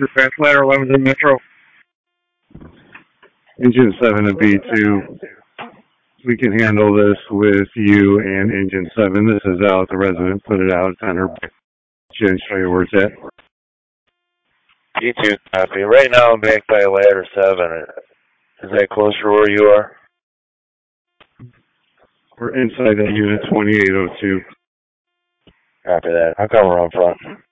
Dispatch ladder 11 to Metro. Engine 7 to B2. We can handle this with you and Engine 7. This is out. The resident put it out on her chin. Show you where it's at. B2 copy. Right now I'm back by ladder 7. Is that closer where you are? We're inside that unit 2802. Copy that. I'll come around front.